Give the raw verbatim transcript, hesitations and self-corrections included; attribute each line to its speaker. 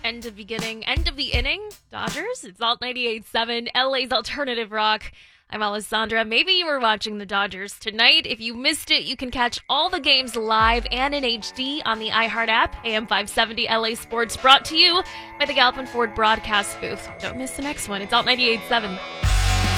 Speaker 1: End of beginning, end of the inning. Dodgers. It's Alt ninety-eight point seven, L A's Alternative Rock. I'm Alessandra. Maybe you were watching the Dodgers tonight. If you missed it, you can catch all the games live and in H D on the iHeart app. A M five seventy L A Sports brought to you by the Galpin Ford broadcast booth. Don't miss the next one. It's Alt ninety-eight point seven.